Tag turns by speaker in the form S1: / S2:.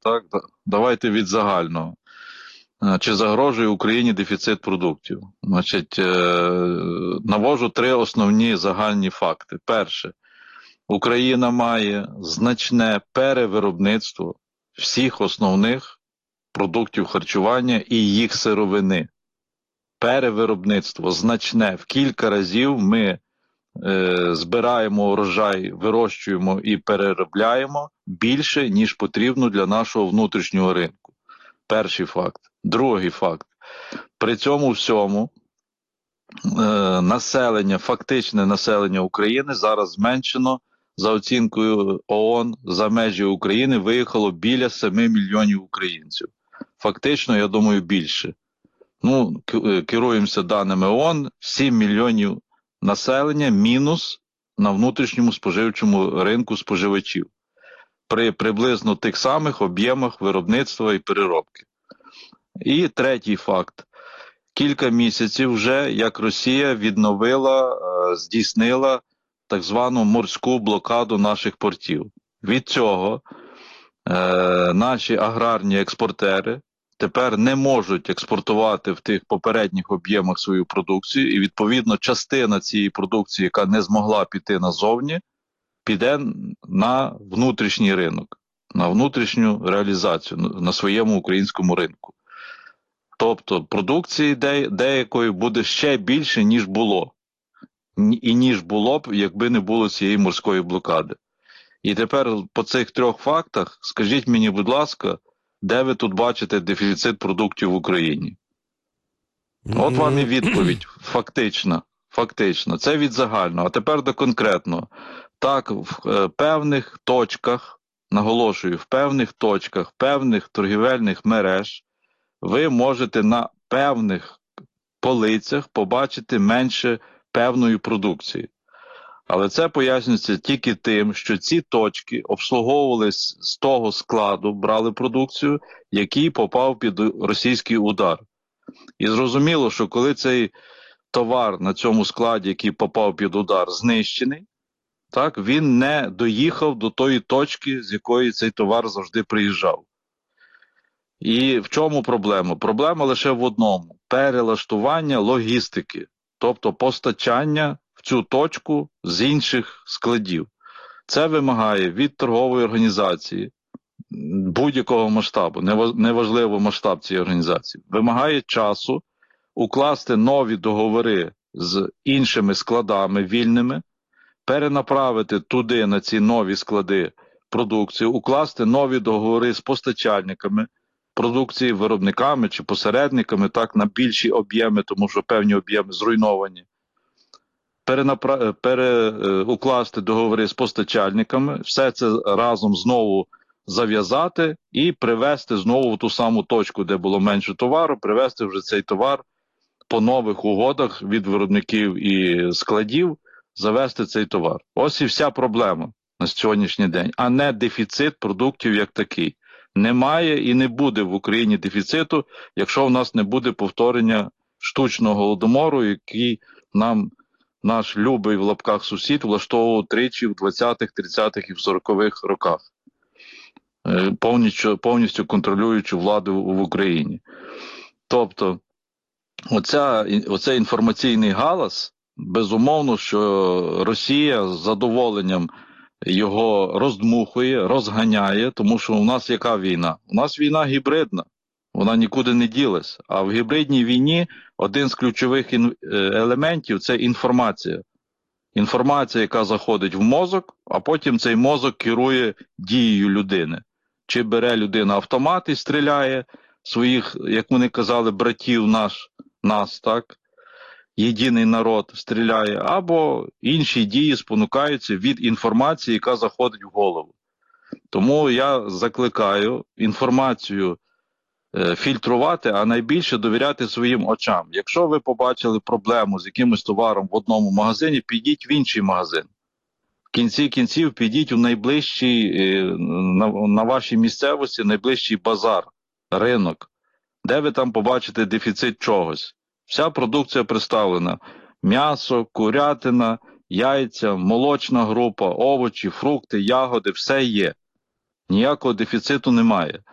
S1: так? Давайте від загального. Чи загрожує Україні дефіцит продуктів? Значить, навожу три основні загальні факти. Перше, Україна має значне перевиробництво всіх основних продуктів харчування і їх сировини. Перевиробництво значне. В кілька разів ми збираємо урожай, вирощуємо і переробляємо більше, ніж потрібно для нашого внутрішнього ринку. Перший факт. Другий факт. При цьому всьому населення, фактичне населення України зараз зменшено, за оцінкою ООН, за межі України виїхало біля 7 мільйонів українців. Фактично, я думаю, більше. Ну, керуємося даними ООН, 7 мільйонів населення мінус на внутрішньому споживчому ринку споживачів. При приблизно тих самих об'ємах виробництва і переробки. І третій факт. Кілька місяців вже, як Росія відновила, здійснила так звану морську блокаду наших портів. Від цього наші аграрні експортери тепер не можуть експортувати в тих попередніх об'ємах свою продукцію, і відповідно частина цієї продукції, яка не змогла піти назовні, піде на внутрішній ринок, на внутрішню реалізацію на своєму українському ринку. Тобто продукції деякої буде ще більше, ніж було. І ніж було б, якби не було цієї морської блокади. І тепер по цих трьох фактах, скажіть мені, будь ласка, де ви тут бачите дефіцит продуктів в Україні? От вам і відповідь, фактично. Фактично. Це від загального. А тепер до конкретного. Так, в певних точках, наголошую, в певних точках, певних торгівельних мереж ви можете на певних полицях побачити менше певної продукції. Але це пояснюється тільки тим, що ці точки обслуговувались з того складу, брали продукцію, який попав під російський удар. І зрозуміло, що коли цей товар на цьому складі, який попав під удар, знищений, так, він не доїхав до тої точки, з якої цей товар завжди приїжджав. І в чому проблема? Проблема лише в одному – перелаштування логістики, тобто постачання в цю точку з інших складів. Це вимагає від торгової організації будь-якого масштабу, неважливо масштаб цієї організації, вимагає часу укласти нові договори з іншими складами вільними, перенаправити туди, на ці нові склади продукцію, укласти нові договори з постачальниками продукції, виробниками чи посередниками, так, на більші об'єми, тому що певні об'єми зруйновані. Укласти договори з постачальниками, все це разом знову зав'язати і привезти знову в ту саму точку, де було менше товару, привезти вже цей товар по нових угодах від виробників і складів, завести цей товар. Ось і вся проблема на сьогоднішній день, а не дефіцит продуктів як такий. Немає і не буде в Україні дефіциту, якщо в нас не буде повторення штучного голодомору, який нам наш любий в лапках сусід влаштовував тричі в 20-х, 30-х і в 40-х роках, повністю контролюючи владу в Україні. Тобто, оцей інформаційний галас, безумовно, що Росія з задоволенням його роздмухує, розганяє, тому що у нас яка війна? У нас війна гібридна, вона нікуди не ділась. А в гібридній війні один з ключових елементів – це інформація. Інформація, яка заходить в мозок, а потім цей мозок керує дією людини. Чи бере людина автомат і стріляє своїх, як вони казали, братів нас, так? Єдиний народ стріляє, або інші дії спонукаються від інформації, яка заходить в голову. Тому я закликаю інформацію фільтрувати, а найбільше довіряти своїм очам. Якщо ви побачили проблему з якимось товаром в одному магазині, підіть в інший магазин. В кінці кінців підіть у найближчий, на вашій місцевості, найближчий базар, ринок, де ви там побачите дефіцит чогось. Вся продукція представлена. М'ясо, курятина, яйця, молочна група, овочі, фрукти, ягоди – все є. Ніякого дефіциту немає.